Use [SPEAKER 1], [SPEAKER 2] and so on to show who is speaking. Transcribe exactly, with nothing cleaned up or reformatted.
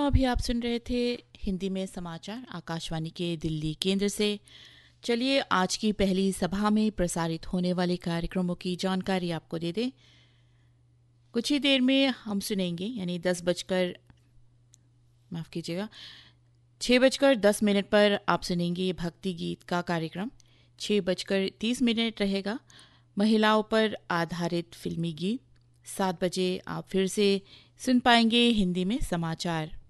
[SPEAKER 1] अभी आप सुन रहे थे हिंदी में समाचार आकाशवाणी के दिल्ली केंद्र से। चलिए आज की पहली सभा में प्रसारित होने वाले कार्यक्रमों की जानकारी आपको दे दें। कुछ ही देर में हम सुनेंगे यानी दस बजकर माफ कीजिएगा छः बजकर दस मिनट पर आप सुनेंगे भक्ति गीत का कार्यक्रम। छः बजकर तीस मिनट रहेगा महिलाओं पर आधारित फिल्मी गीत। सात बजे आप फिर से सुन पाएंगे हिंदी में समाचार।